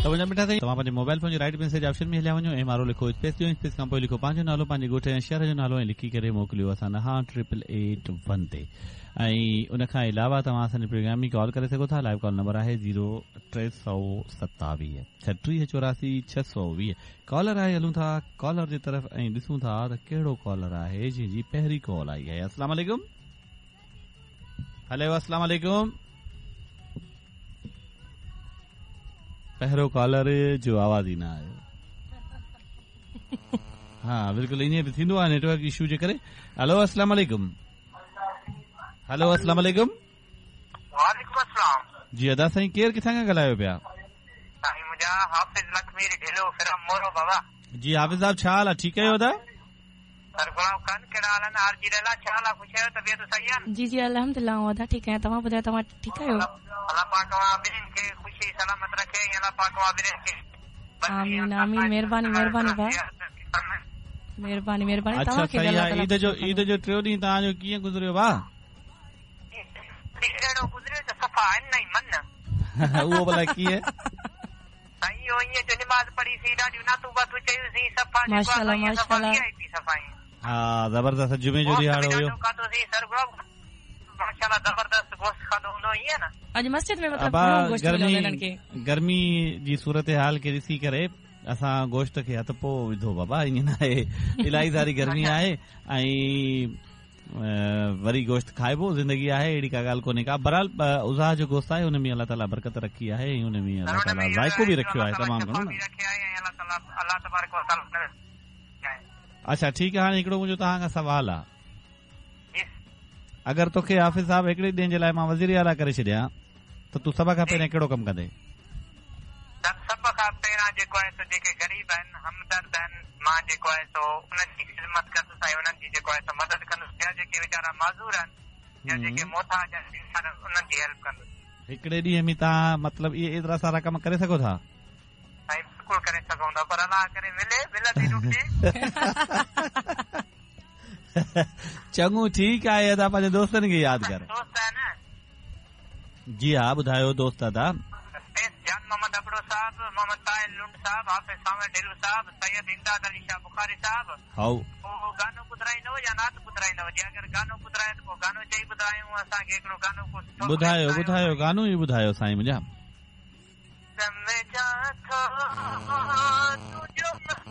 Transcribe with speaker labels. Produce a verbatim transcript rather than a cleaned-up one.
Speaker 1: त वञा ॿिठा साईं तव्हां पंहिंजे मोबाइल फोन जे राइट मैसेज ऑप्शन में हलिया वञो ऐं मारो लिखो स्पेस जो स्पेस खां पोइ लिखो पंहिंजो नालो पंहिंजे ॻोठ ऐं शहर जो नालो ऐं लिखी करे मोकिलियो असां नहा ट्रिपल एट वन ते। ऐं उनखां अलावा तव्हां असांजे प्रोग्राम में कॉल करे सघो था। लाइव कॉल नंबर आहे ज़ीरो टे सौ सतावीह छटीह चौरासी छह सौ वीह। कॉलर आहे, हलूं था कॉलर जे तरफ़ ऐं ॾिसूं था त कहिड़ो कॉलर आहे जंहिंजी पहिरीं कॉल आई आहे। अस्सलाम वालेकुम। हलो अस्सलाम वालेकुम। पहिरियों कॉलर जो आवाज़ ई न आयो। हा बिल्कुलु ईअं बि थींदो आहे नेटवर्क इशू जे करे। हलो अस्सलाम वालेकुम। हलो अस्सलाम वालेकुम।
Speaker 2: वालेकुम अस्सलाम।
Speaker 1: जी अदा साईं केरु किथां खां ॻाल्हायो पिया?
Speaker 2: साईं मुंहिंजा हाफ़िज़ लखमीर ढेलो फिरम मोरो बाबा।
Speaker 1: जी हाफ़िज़ साहब छा हाल आहे? ठीकु आहियो अदा?
Speaker 2: सर गुलाम खान कहिड़ा हाल आहिनि? आरजी रेला छा हाल आहे? ख़ुशि आहियो? तबियत सही आहे?
Speaker 3: जी जी अल्हम्दुलिल्लाह अदा ठीकु आहियां। तव्हां ॿुधायो तव्हां ठीकु आहियो?
Speaker 2: अल्लाह पाक तव्हां ॿिन्हिनि खे ख़ुशी सलामत रखे। अल्लाह पाक तव्हां ॿिन्हिनि खे
Speaker 3: आमीन आमीन। महिरबानी महिरबानी भाउ महिरबानी महिरबानी।
Speaker 1: अच्छा सही आहे। ईद जो ईद जो टियों ॾींहुं तव्हांजो कीअं गुज़रियो भाउ?
Speaker 2: अहिड़ो गुज़रियो त सफ़ा आहिनि न ई मन
Speaker 1: उहो भला कीअं?
Speaker 2: साईं इहो ईअं जो निमाज़ पढ़ीसीं ॾाढियूं नातूबातूं चयूंसीं सफ़ा
Speaker 3: माशाल्लाह माशाल्लाह।
Speaker 2: सफ़ाई
Speaker 1: हा ज़बरदस्त जुमे जो ॾिहाड़ो हुयो।
Speaker 2: माशाल्लाह ज़बरदस्त गोश्त खाधो हूंदो ईअं न।
Speaker 3: अॼु मस्जिद में
Speaker 1: मतलब गर्मी गर्मी जी सूरत हाल खे ॾिसी करे असां गोश्त खे हथ पोइ विधो बाबा। ईअं न आहे, इलाही सारी गर्मी आहे ऐं वरी गोश्त खाइबो, ज़िंदगी आहे, अहिड़ी का ॻाल्हि कोन्हे का। बहरहाल उज़ाह जो गोश्त आहे, हुन में अल्लाह ताला बरकत रखी आहे ऐं हुन में अल्लाह ताला ज़ाइको बि रखियो आहे तमामु घणो। अच्छा ठीकु आहे। हाणे हिकिड़ो मुंहिंजो तव्हां खां सवाल आहे, अगरि तोखे हाफ़िज़ साहब हिकिड़े ॾींहं जे लाइ मां वज़ीर आला करे छॾियां त तूं सभ खां पहिरियों कहिड़ो कमु कंदे?
Speaker 2: सभ खां पहिरियां जेको आहे सो जेके ग़रीब आहिनि हमदर्द आहिनि मां जेको आहे सो उन्हनि जी ख़िदमत कंदुसि ऐं उन्हनि जी जेको आहे सो मदद कंदुसि। ॿिया जेके वीचारा माज़ूर आहिनि या जेके मोहताज आहिनि उन्हनि जी हेल्प कंदुसि।
Speaker 1: हिकिड़े ॾींहं में तव्हां मतिलबु इहे एतिरा सारा कम करे सघो था?
Speaker 2: साईं बिल्कुलु करे सघूं था, पर अलाह करे मिले मिलंदी रुपी।
Speaker 1: चङो ठीकु आहे अदा, पंहिंजे दोस्तनि खे यादि कर।
Speaker 2: दोस्त आहे न?
Speaker 1: जी हा ॿुधायो दोस्त अदा।
Speaker 2: जान मोहम्मद अबड़ो साहब, मोहम्मद ताहिर लुंड साहब, हाफ़िज़ सामर ढेलू साहब, सैयद इमदाद अली शाह बुखारी साहब।
Speaker 1: हाउ
Speaker 2: पोइ गानो ॿुधाईंदव या नात ॿुधाईंदव? जे अगरि गानो ॿुधाए त पोइ गानो चई ॿुधायूं असांखे हिकिड़ो गानो को सुठो
Speaker 1: ॿुधायो ॿुधायो गानो ई ॿुधायो साईं मुंहिंजा।
Speaker 2: समझा थो तुझो